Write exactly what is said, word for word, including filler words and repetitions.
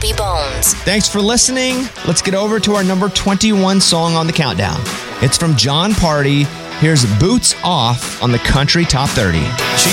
Bobby Bones. Thanks for listening. Let's get over to our number twenty-one song on the countdown. It's from John Party. Here's Boots Off on the Country Top thirty. She